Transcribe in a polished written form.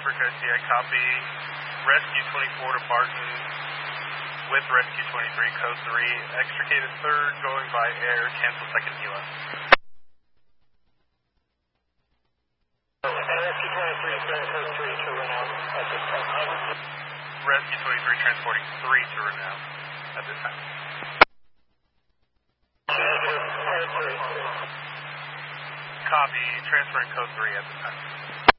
Africa, CI copy. Rescue 24 to Barton with Rescue 23, code 3. Extricated third, going by air, cancel second helo. Rescue 23, code 3 to Renown at this time. Rescue 23 transporting 3 to Renown at this time. Copy, transferring code 3 at this time.